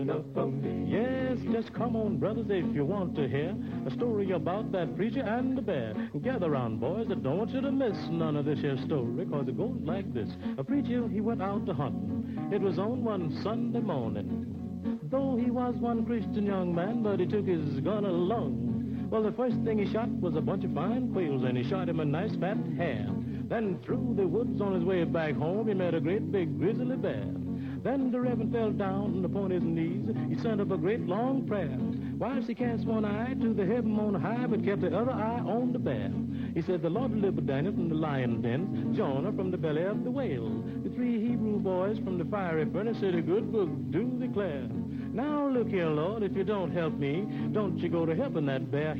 enough for me. Yes, just come on, brothers, if you want to hear a story about that preacher and the bear. Gather round, boys, I don't want you to miss none of this here story, cause it goes like this. A preacher, he went out to hunting. It was on one Sunday morning. Though he was one Christian young man, but he took his gun along. Well, the first thing he shot was a bunch of fine quails, and he shot him a nice fat hare. Then through the woods on his way back home, he met a great big grizzly bear. Then the Reverend fell down upon his knees. He sent up a great long prayer. Whilst he cast one eye to the heaven on high, but kept the other eye on the bear. He said, the Lord delivered Daniel from the lion den, Jonah from the belly of the whale. The 3 Hebrew boys from the fiery furnace said a good book do declare. Now look here, Lord, if you don't help me, don't you go to helping that bear.